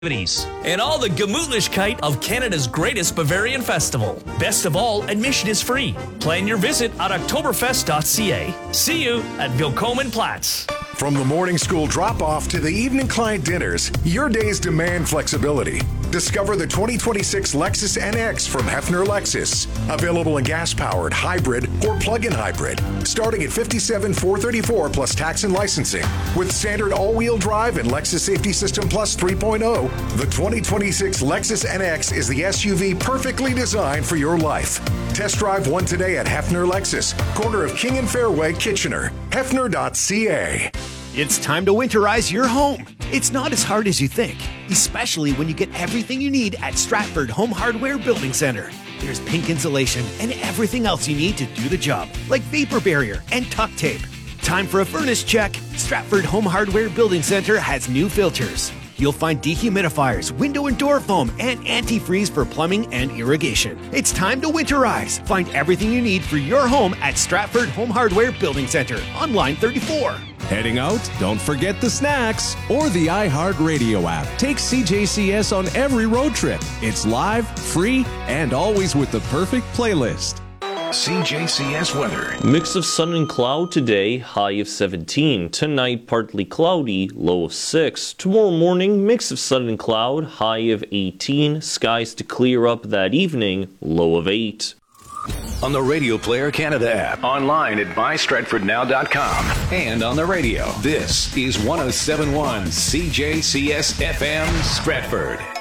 and all the Gemütlichkeit of Canada's greatest Bavarian festival. Best of all, admission is free. Plan your visit at oktoberfest.ca. See you at Willkommen Platz. From the morning school drop-off to the evening client dinners, your days demand flexibility. Discover the 2026 Lexus NX from Hefner Lexus. Available in gas-powered, hybrid, or plug-in hybrid. Starting at $57,434 plus tax and licensing. With standard all-wheel drive and Lexus Safety System Plus 3.0, the 2026 Lexus NX is the SUV perfectly designed for your life. Test drive one today at Hefner Lexus, corner of King and Fairway, Kitchener. Hefner.ca. It's time to winterize your home. It's not as hard as you think, especially when you get everything you need at Stratford Home Hardware Building Center. There's pink insulation and everything else you need to do the job, like vapor barrier and tuck tape. Time for a furnace check. Stratford Home Hardware Building Center has new filters. You'll find dehumidifiers, window and door foam, and antifreeze for plumbing and irrigation. It's time to winterize. Find everything you need for your home at Stratford Home Hardware Building Center on line 34. Heading out? Don't forget the snacks or the iHeartRadio app. Take CJCS on every road trip. It's live, free, and always with the perfect playlist. CJCS weather. Mix of sun and cloud today, high of 17. Tonight, partly cloudy, low of 6. Tomorrow morning, mix of sun and cloud, high of 18. Skies to clear up that evening, low of 8. On the Radio Player Canada app, online at bystratfordnow.com, and on the radio. This is 107.1 CJCS FM Stratford.